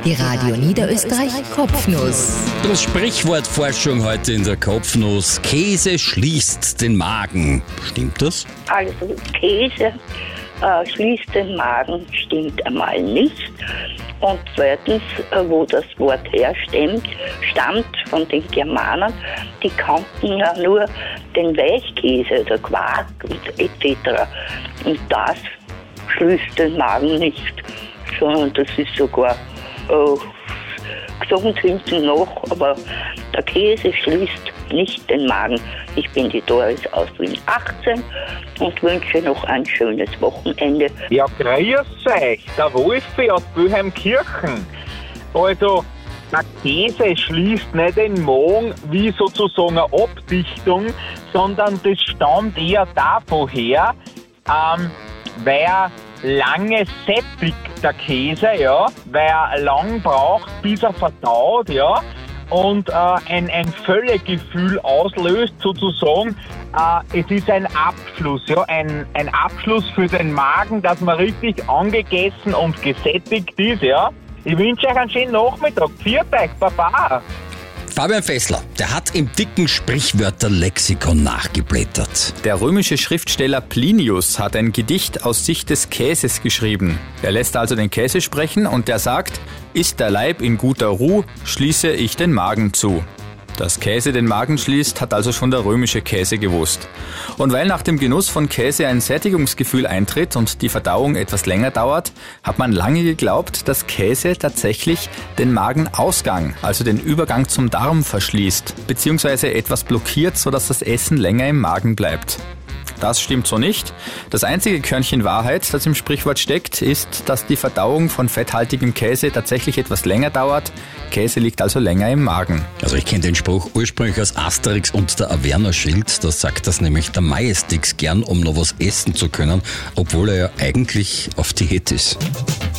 Die Radio Niederösterreich Kopfnuss. Das Sprichwortforschung heute in der Kopfnuss. Käse schließt den Magen. Stimmt das? Also Käse schließt den Magen, stimmt einmal nicht. Und zweitens, wo das Wort herstammt, stammt von den Germanen, die kannten ja nur den Weichkäse, der Quark und etc. Und das schließt den Magen nicht, sondern das ist sogar gesund hinten noch, aber der Käse schließt nicht den Magen. Ich bin die Doris aus Wien 18 und wünsche noch ein schönes Wochenende. Ja, grüß euch, der Wolfi aus Wilhelmkirchen. Also, der Käse schließt nicht den Magen wie sozusagen eine Abdichtung, sondern das stammt eher davon her, weil er lange sättigt, der Käse, ja, weil er lang braucht, bis er verdaut, ja, und ein Völlegefühl auslöst, sozusagen. Es ist ein Abschluss, ja, ein Abschluss für den Magen, dass man richtig angegessen und gesättigt ist, ja. Ich wünsche euch einen schönen Nachmittag. Pfiat euch, Baba. Fabian Fessler, der hat im dicken Sprichwörterlexikon nachgeblättert. Der römische Schriftsteller Plinius hat ein Gedicht aus Sicht des Käses geschrieben. Er lässt also den Käse sprechen und der sagt: Ist der Leib in guter Ruh, schließe ich den Magen zu. Dass Käse den Magen schließt, hat also schon der römische Käse gewusst. Und weil nach dem Genuss von Käse ein Sättigungsgefühl eintritt und die Verdauung etwas länger dauert, hat man lange geglaubt, dass Käse tatsächlich den Magenausgang, also den Übergang zum Darm, verschließt, beziehungsweise etwas blockiert, sodass das Essen länger im Magen bleibt. Das stimmt so nicht. Das einzige Körnchen Wahrheit, das im Sprichwort steckt, ist, dass die Verdauung von fetthaltigem Käse tatsächlich etwas länger dauert. Käse liegt also länger im Magen. Also ich kenne den Spruch ursprünglich aus Asterix und der Averna-Schild. Da sagt das nämlich der Majestix gern, um noch was essen zu können, obwohl er ja eigentlich auf Diät ist.